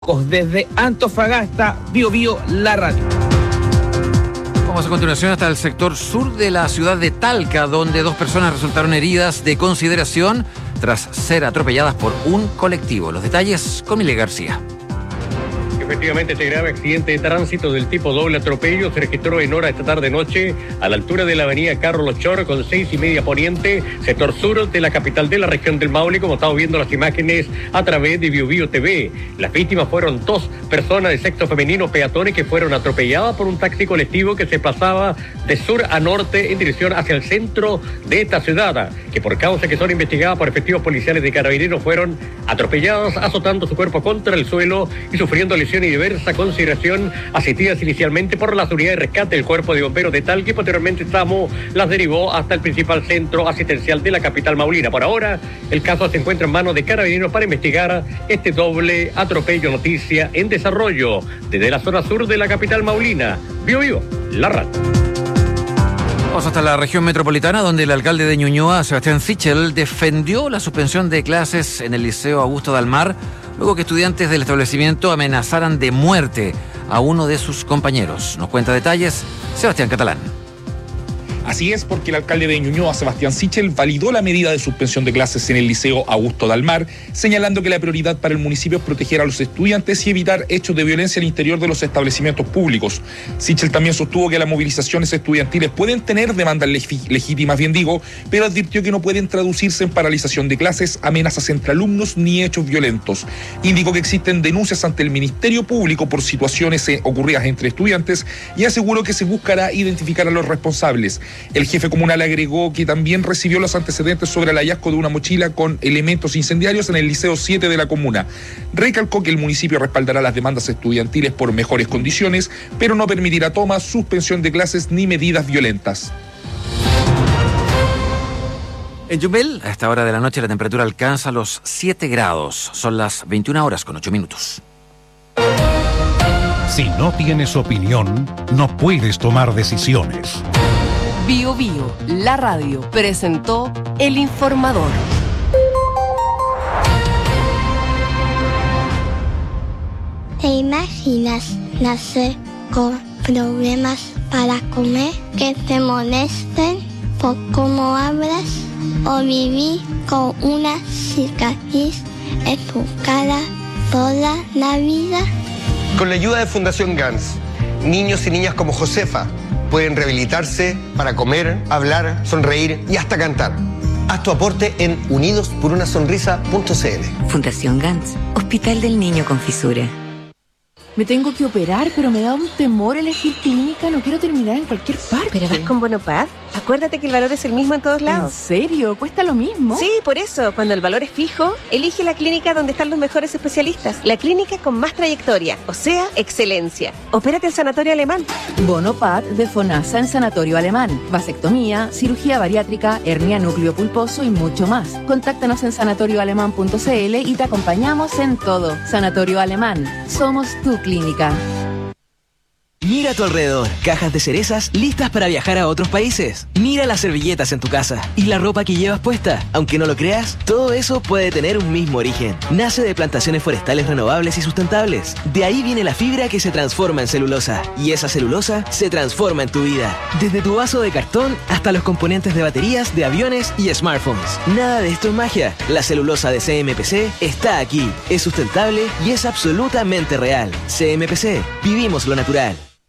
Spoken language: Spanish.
Desde Antofagasta, Biobío, la radio. Vamos a continuación hasta el sector sur de la ciudad de Talca, donde 2 personas resultaron heridas de consideración tras ser atropelladas por un colectivo. Los detalles con Mile García. Efectivamente, este grave accidente de tránsito del tipo doble atropello se registró en hora esta tarde-noche a la altura de la avenida Carlos Chor con 6:30 poniente, sector sur de la capital de la región del Maule, como estamos viendo las imágenes a través de Biobío TV. Las víctimas fueron 2 personas de sexo femenino peatones que fueron atropelladas por un taxi colectivo que se pasaba de sur a norte en dirección hacia el centro de esta ciudad, que por causas que son investigadas por efectivos policiales de Carabineros fueron atropelladas, azotando su cuerpo contra el suelo y sufriendo lesiones y diversa consideración, asistidas inicialmente por las unidades de rescate del Cuerpo de Bomberos de Talca y posteriormente SAMU las derivó hasta el principal centro asistencial de la capital maulina. Por ahora, el caso se encuentra en manos de Carabineros para investigar este doble atropello. Noticia en desarrollo desde la zona sur de la capital maulina. Biobío, la radio. Vamos hasta la región metropolitana, donde el alcalde de Ñuñoa, Sebastián Sichel, defendió la suspensión de clases en el Liceo Augusto Dalmar, luego que estudiantes del establecimiento amenazaran de muerte a uno de sus compañeros. Nos cuenta detalles Sebastián Catalán. Así es, porque el alcalde de Ñuñoa, Sebastián Sichel, validó la medida de suspensión de clases en el Liceo Augusto Dalmar, señalando que la prioridad para el municipio es proteger a los estudiantes y evitar hechos de violencia al interior de los establecimientos públicos. Sichel también sostuvo que las movilizaciones estudiantiles pueden tener demandas legítimas, pero advirtió que no pueden traducirse en paralización de clases, amenazas entre alumnos ni hechos violentos. Indicó que existen denuncias ante el Ministerio Público por situaciones ocurridas entre estudiantes y aseguró que se buscará identificar a los responsables. El jefe comunal agregó que también recibió los antecedentes sobre el hallazgo de una mochila con elementos incendiarios en el Liceo 7 de la comuna. Recalcó que el municipio respaldará las demandas estudiantiles por mejores condiciones, pero no permitirá tomas, suspensión de clases ni medidas violentas. En Yumbel, a esta hora de la noche, la temperatura alcanza los 7 grados. Son las 21 horas con 8 minutos. Si no tienes opinión, no puedes tomar decisiones. Biobío, la radio, presentó El Informador. ¿Te imaginas nacer con problemas para comer, que te molesten por cómo hablas, o vivir con una cicatriz en tu cara toda la vida? Con la ayuda de Fundación GANS, niños y niñas como Josefa pueden rehabilitarse para comer, hablar, sonreír y hasta cantar. Haz tu aporte en unidosporunasonrisa.cl. Fundación GANS, Hospital del Niño con Fisura. Me tengo que operar, pero me da un temor elegir clínica. No quiero terminar en cualquier parte. ¿Pero vas con Bonopad? Acuérdate que el valor es el mismo en todos lados. ¿En serio? ¿Cuesta lo mismo? Sí, por eso. Cuando el valor es fijo, elige la clínica donde están los mejores especialistas. La clínica con más trayectoria, o sea, excelencia. Opérate en Sanatorio Alemán. Bonopad de FONASA en Sanatorio Alemán. Vasectomía, cirugía bariátrica, hernia núcleo pulposo y mucho más. Contáctanos en sanatorioalemán.cl y te acompañamos en todo. Sanatorio Alemán. Somos tu clínica. Mira a tu alrededor, cajas de cerezas listas para viajar a otros países. Mira las servilletas en tu casa y la ropa que llevas puesta. Aunque no lo creas, todo eso puede tener un mismo origen. Nace de plantaciones forestales renovables y sustentables. De ahí viene la fibra que se transforma en celulosa. Y esa celulosa se transforma en tu vida. Desde tu vaso de cartón hasta los componentes de baterías, de aviones y smartphones. Nada de esto es magia. La celulosa de CMPC está aquí. Es sustentable y es absolutamente real. CMPC, vivimos lo natural.